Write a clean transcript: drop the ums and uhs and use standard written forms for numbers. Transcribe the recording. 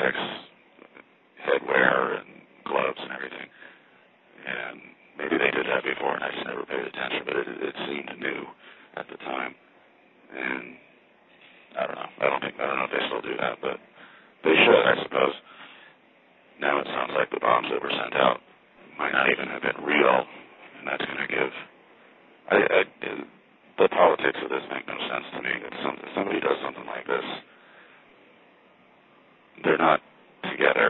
latex headwear and gloves and everything. And maybe they did that before, and I just never paid attention, but it seemed new at the time. And I don't know. I don't know if they still do that, but they should, I suppose. Now it sounds like the bombs that were sent out might not even have been real, and that's going to give... the politics of this make no sense to me. If somebody does something like this, they're not together.